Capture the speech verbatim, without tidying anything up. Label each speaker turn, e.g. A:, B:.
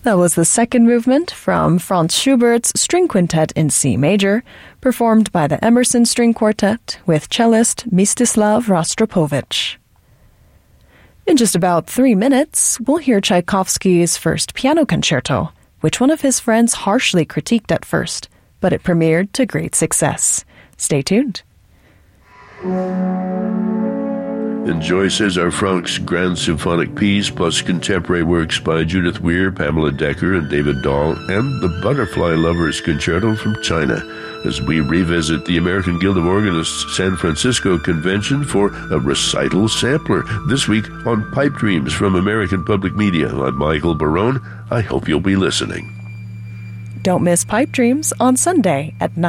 A: That was the second movement from Franz Schubert's String Quintet in C major, performed by the Emerson String Quartet with cellist Mstislav Rostropovich. In just about three minutes, we'll hear Tchaikovsky's first piano concerto, which one of his friends harshly critiqued at first, but it premiered to great success. Stay tuned.
B: Enjoy César Franck's Grand Symphonic Piece, plus contemporary works by Judith Weir, Pamela Decker, and David Dahl, and the Butterfly Lovers Concerto from China, as we revisit the American Guild of Organists San Francisco Convention for a recital sampler. This week on Pipe Dreams from American Public Media. I'm Michael Barone. I hope you'll be listening.
A: Don't miss Pipe Dreams on Sunday at nine.